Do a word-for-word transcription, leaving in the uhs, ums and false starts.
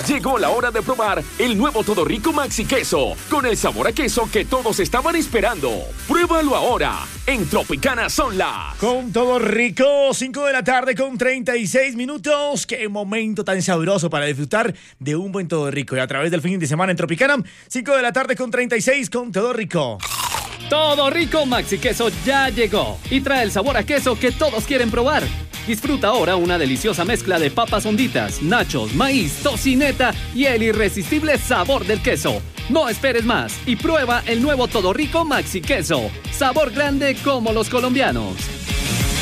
Llegó la hora de probar el nuevo Todo Rico Maxi Queso, con el sabor a queso que todos estaban esperando. Pruébalo ahora, en Tropicana son las... Con Todo Rico, cinco de la tarde con treinta y seis minutos. Qué momento tan sabroso para disfrutar de un buen Todo Rico. Y a través del fin de semana en Tropicana, cinco de la tarde con treinta y seis con Todo Rico. Todo Rico Maxi Queso ya llegó y trae el sabor a queso que todos quieren probar. Disfruta ahora una deliciosa mezcla de papas honditas, nachos, maíz, tocineta y el irresistible sabor del queso. No esperes más y prueba el nuevo Todo Rico Maxi Queso. Sabor grande como los colombianos.